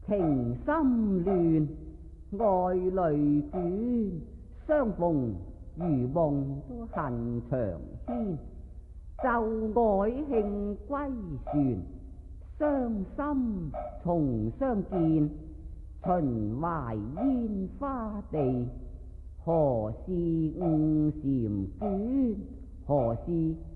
情心亂，愛淚捲，相逢如夢都恨長牽。奏愛興歸船，傷心重相見。秦淮煙花地，何事誤禪卷？何事